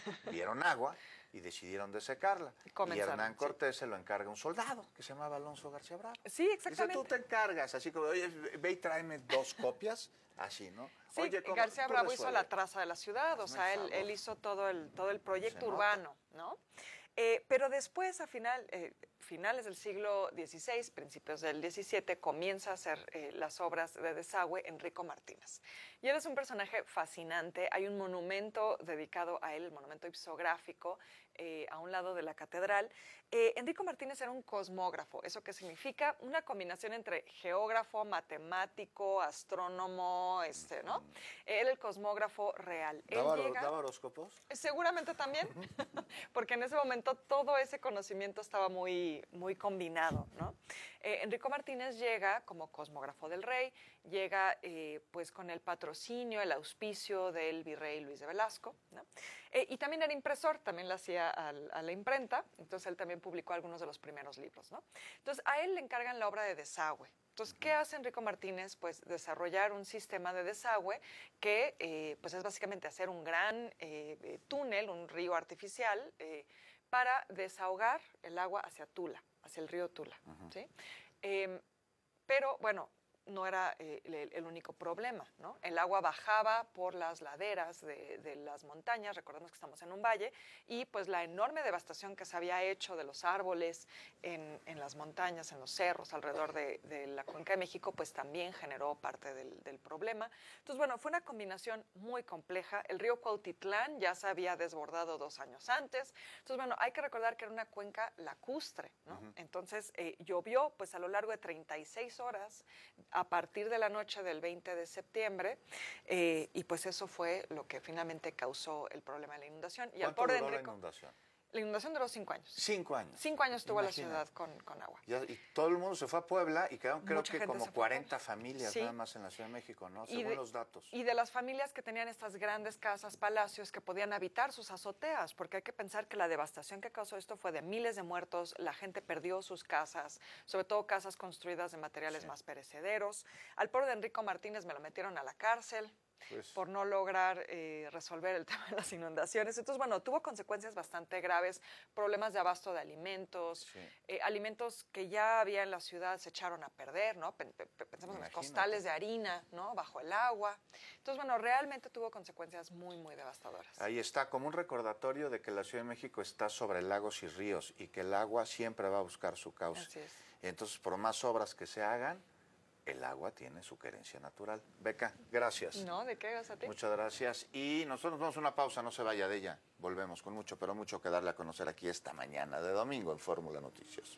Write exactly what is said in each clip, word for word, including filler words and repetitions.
vieron agua y decidieron desecarla. Y Hernán Cortés sí. se lo encarga a un soldado que se llamaba Alonso García Bravo. Sí, exactamente. Dice, tú te encargas, así como, oye, ve y tráeme dos copias, así, ¿no? Sí, oye, ¿cómo? García Tú Bravo resuelve. hizo la traza de la ciudad, o sea, él, él hizo todo el, todo el proyecto urbano, ¿no? Eh, pero después, a final, eh, finales del siglo dieciséis, principios del diecisiete, comienza a hacer eh, las obras de desagüe Enrico Martínez. Y él es un personaje fascinante. Hay un monumento dedicado a él, el monumento ipsográfico, eh, a un lado de la catedral. Eh, Enrico Martínez era un cosmógrafo. ¿Eso qué significa? Una combinación entre geógrafo, matemático, astrónomo, este, ¿no? Mm. Él el cosmógrafo real. ¿Daba, él llega, ¿Daba horóscopos? Seguramente también, porque en ese momento todo ese conocimiento estaba muy, muy combinado, ¿no? Eh, Enrico Martínez llega como cosmógrafo del rey, llega eh, pues con el patrocinio, el auspicio del virrey Luis de Velasco, ¿no? Eh, y también era impresor, también le hacía al, a la imprenta, entonces él también publicó algunos de los primeros libros, ¿no? Entonces a él le encargan la obra de desagüe. Entonces, ¿qué hace Enrico Martínez? Pues desarrollar un sistema de desagüe que eh, pues es básicamente hacer un gran eh, túnel, un río artificial, eh, para desahogar el agua hacia Tula, hacia el río Tula. Uh-huh. ¿Sí? Eh, pero, bueno, no era eh, el, el único problema, ¿no? El agua bajaba por las laderas de, de las montañas, recordemos que estamos en un valle, y pues la enorme devastación que se había hecho de los árboles en, en las montañas, en los cerros alrededor de, de la Cuenca de México, pues también generó parte del, del problema. Entonces, bueno, fue una combinación muy compleja. El río Cuautitlán ya se había desbordado dos años antes. Entonces, bueno, hay que recordar que era una cuenca lacustre, ¿no? Uh-huh. Entonces, eh, llovió pues a lo largo de treinta y seis horas a partir de la noche del veinte de septiembre, eh, y pues eso fue lo que finalmente causó el problema de la inundación. Y al pobre duró Enrico, la inundación? La inundación duró cinco años. Cinco años. Cinco años tuvo Imagina. la ciudad con, con agua. Ya, y todo el mundo se fue a Puebla y quedaron creo Mucha que como cuarenta familias sí. nada más en la Ciudad de México, ¿no? Según de, los datos. Y de las familias que tenían estas grandes casas, palacios, que podían habitar sus azoteas, porque hay que pensar que la devastación que causó esto fue de miles de muertos, la gente perdió sus casas, sobre todo casas construidas de materiales sí. más perecederos. Al pobre de Enrico Martínez me lo metieron a la cárcel. Pues, por no lograr eh, resolver el tema de las inundaciones. Entonces, bueno, tuvo consecuencias bastante graves, problemas de abasto de alimentos, sí. eh, alimentos que ya había en la ciudad se echaron a perder, ¿no? Pensemos Imagínate. en los costales de harina, ¿no? Bajo el agua. Entonces, bueno, realmente tuvo consecuencias muy, muy devastadoras. Ahí está, como un recordatorio de que la Ciudad de México está sobre lagos y ríos y que el agua siempre va a buscar su cauce. Así es. Entonces, por más obras que se hagan, el agua tiene su querencia natural. Beca, gracias. No, ¿de qué? Gracias a ti. Muchas gracias. Y nosotros nos vamos a una pausa, no se vaya de ella. Volvemos con mucho, pero mucho que darle a conocer aquí esta mañana de domingo en Fórmula Noticias.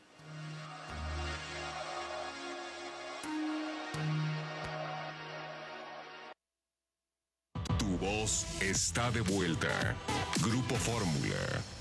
Tu voz está de vuelta. Grupo Fórmula.